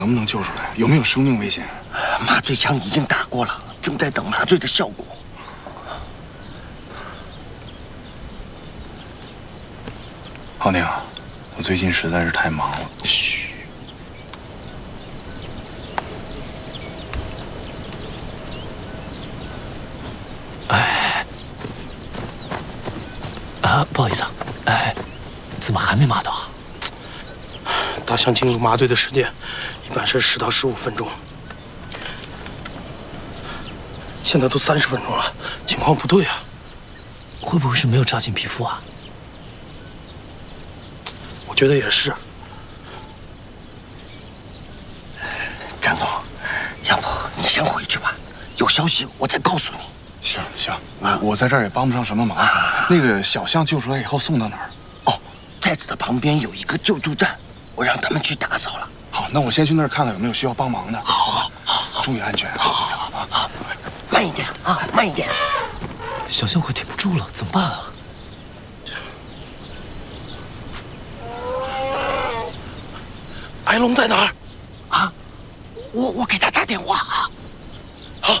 能不能救出来？有没有生命危险？ 麻醉枪已经打过了，正在等麻醉的效果。 浩宁，我最近实在是太忙了。嘘。 哎，不好意思啊，哎，怎么还没麻到啊？ 大象进入麻醉的时间一般是10到15分钟，现在都30分钟了，情况不对啊！ 会不会是没有扎进皮肤啊？ 我觉得也是。 张总，要不你先回去吧，有消息我再告诉你。 行，我在这儿也帮不上什么忙。那个小象救出来以后送到哪儿？ 哦，在此的旁边有一个救助站，我让他们去打扫了。 好，那我先去那儿看看有没有需要帮忙的。好，注意安全。 好，慢一点啊，慢一点。 小象快挺不住了，怎么办啊？ 艾龙在哪儿？ 啊，我给他打电话啊。 好。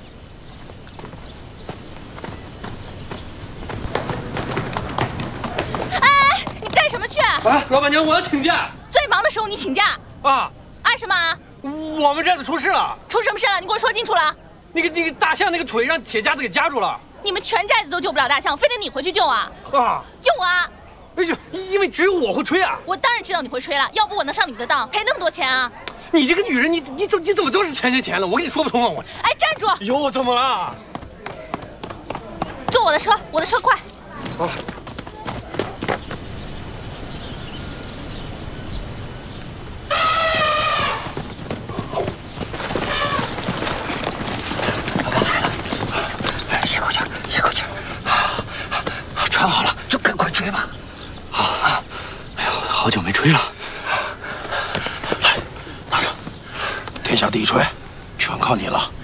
哎，你干什么去？ 啊，老板娘，我要请假。 最忙的时候你请假啊？ 啊什么？ 我们寨子出事了。 出什么事了？你给我说清楚了。 那个大象那个腿让铁夹子给夹住了。 你们全寨子都救不了大象，非得你回去救啊？ 啊？ 用啊！ 哎呦，因为只有我会吹啊。 我当然知道你会吹了，要不我能上你的当赔那么多钱啊？ 你这个女人，你怎么都是钱了？我跟你说不通啊！我。 哎，站住！ 哟，怎么了？ 坐我的车，我的车快。 好。 歇口气。穿好了就赶快吹吧。 好啊！哎呦，好久没吹了。来，拿着，天下第一吹，全靠你了。